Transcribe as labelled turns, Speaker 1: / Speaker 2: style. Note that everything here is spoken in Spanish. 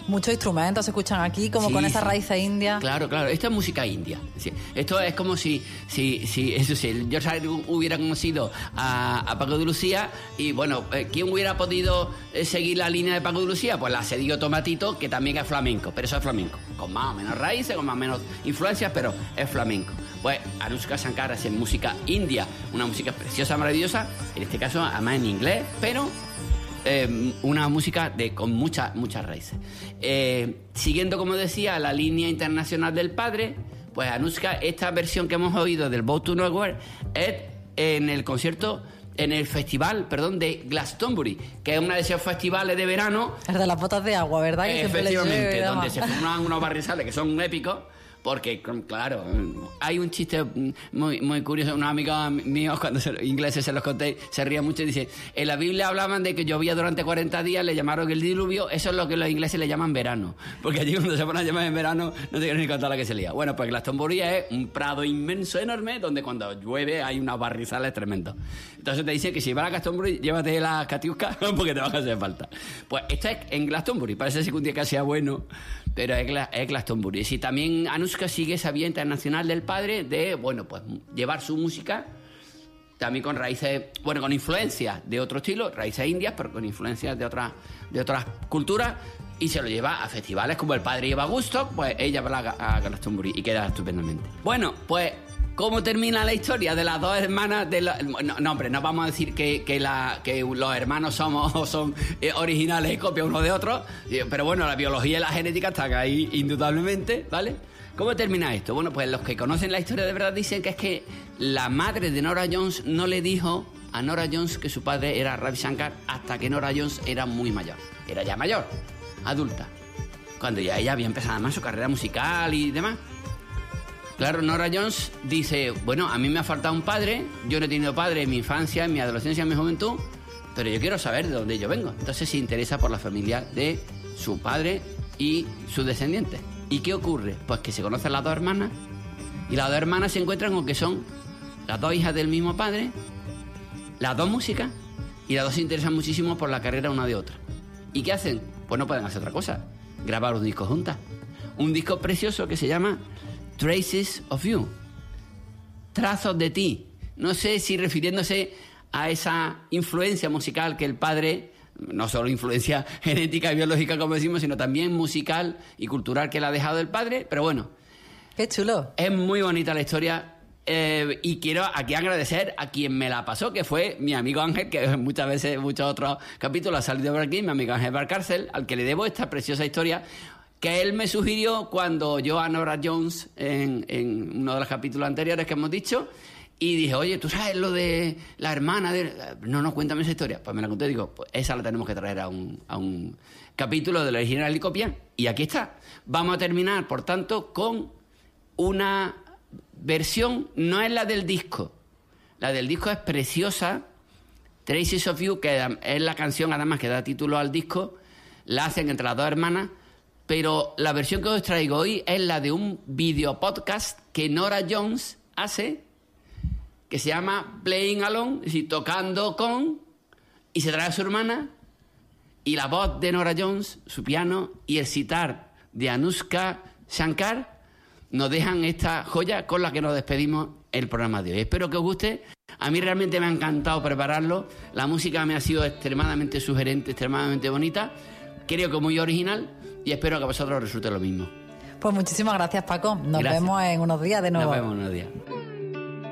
Speaker 1: Muchos instrumentos se escuchan aquí, como con esa raíz india.
Speaker 2: Claro, esto es música india. Sí. Esto es como si George Harrison hubiera conocido a Paco de Lucía y, bueno, ¿quién hubiera podido seguir la línea de Paco de Lucía? Pues la Cedillo Tomatito, que también es flamenco, pero eso es flamenco, con más o menos raíces, con más o menos influencias, pero es flamenco. Pues Anushka Shankar hace música india, una música preciosa, maravillosa, en este caso además en inglés, pero una música con muchas raíces. Siguiendo, como decía, la línea internacional del padre, pues Anushka, esta versión que hemos oído del Bow to Nowhere es en el concierto, en el festival, de Glastonbury, que es una de esos festivales de verano.
Speaker 1: Es de las botas de agua, ¿verdad? Que
Speaker 2: efectivamente, donde se forman unos barrizales que son épicos. Porque, claro, hay un chiste muy curioso. Unos amigos míos, cuando ingleses se los conté, se rían mucho y dicen: en la Biblia hablaban de que llovía durante 40 días, le llamaron el diluvio. Eso es lo que los ingleses le llaman verano. Porque allí, cuando se ponen a llamar en verano, no te quieren ni contar la que se lía. Bueno, pues Glastonbury es un prado inmenso, enorme, donde cuando llueve hay unos barrizales tremendos. Entonces te dicen que si vas a Glastonbury, llévate las catiuscas porque te van a hacer falta. Pues esto es en Glastonbury. Parece que un día casi sea bueno, pero es Glastonbury. Si también Anushka sigue esa vía internacional del padre de, bueno, pues llevar su música también con raíces, bueno, con influencias de otro estilo, raíces indias, pero con influencias de otras culturas, y se lo lleva a festivales como el padre lleva a Woodstock, pues ella va a Glastonbury y queda estupendamente. Bueno, pues ¿cómo termina la historia de las dos hermanas? No, hombre, no vamos a decir que los hermanos son originales y copias uno de otro, pero bueno, la biología y la genética están ahí indudablemente, ¿vale? ¿Cómo termina esto? Bueno, pues los que conocen la historia de verdad dicen que es que la madre de Norah Jones no le dijo a Norah Jones que su padre era Ravi Shankar hasta que Norah Jones era muy mayor. Era ya mayor, adulta, cuando ya ella había empezado además su carrera musical y demás. Claro, Norah Jones dice: bueno, a mí me ha faltado un padre, yo no he tenido padre en mi infancia, en mi adolescencia, en mi juventud, pero yo quiero saber de dónde yo vengo. Entonces se interesa por la familia de su padre y sus descendientes. ¿Y qué ocurre? Pues que se conocen las dos hermanas, y las dos hermanas se encuentran con que son las dos hijas del mismo padre, las dos músicas, y las dos se interesan muchísimo por la carrera una de otra. ¿Y qué hacen? Pues no pueden hacer otra cosa, grabar un disco juntas. Un disco precioso que se llama Traces of You, Trazos de ti. No sé si refiriéndose a esa influencia musical que el padre, no solo influencia genética y biológica como decimos, sino también musical y cultural que le ha dejado el padre, pero bueno.
Speaker 1: ¡Qué chulo!
Speaker 2: Es muy bonita la historia, y quiero aquí agradecer a quien me la pasó, que fue mi amigo Ángel, que muchas veces, en muchos otros capítulos ha salido por aquí, mi amigo Ángel Valcárcel, al que le debo esta preciosa historia, que él me sugirió cuando yo a Norah Jones, en uno de los capítulos anteriores que hemos dicho, y dije: oye, ¿tú sabes lo de la hermana de...? No, cuéntame esa historia. Pues me la conté y digo: pues esa la tenemos que traer a un capítulo de la original y copia. Y aquí está. Vamos a terminar, por tanto, con una versión, no es la del disco. La del disco es preciosa. Traces of You, que es la canción además que da título al disco, la hacen entre las dos hermanas. Pero la versión que os traigo hoy es la de un video podcast que Norah Jones hace, que se llama Playing Along, es decir, tocando con, y se trae a su hermana, y la voz de Norah Jones, su piano, y el sitar de Anushka Shankar nos dejan esta joya con la que nos despedimos el programa de hoy. Espero que os guste. A mí realmente me ha encantado prepararlo. La música me ha sido extremadamente sugerente, extremadamente bonita. Creo que muy original, y espero que a vosotros os resulte lo mismo.
Speaker 1: Pues muchísimas gracias, Paco. Nos vemos en unos días de nuevo.
Speaker 2: Nos vemos en unos días.